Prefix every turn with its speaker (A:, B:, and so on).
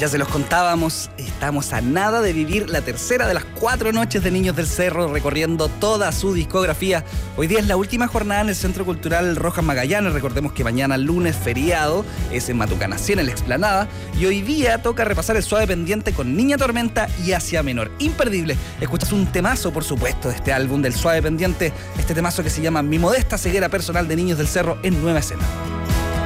A: Ya se los contábamos, estamos a nada de vivir la tercera de las 4 noches de Niños del Cerro, recorriendo toda su discografía. Hoy día es la última jornada en el Centro Cultural Rojas Magallanes. Recordemos que mañana lunes feriado es en Matucana 100, en la Explanada. Y hoy día toca repasar el suave pendiente con Niña Tormenta y Asia Menor. Imperdible. Escuchas un temazo, por supuesto, de este álbum del suave pendiente. Este temazo que se llama Mi modesta ceguera personal de Niños del Cerro en Nueva Escena.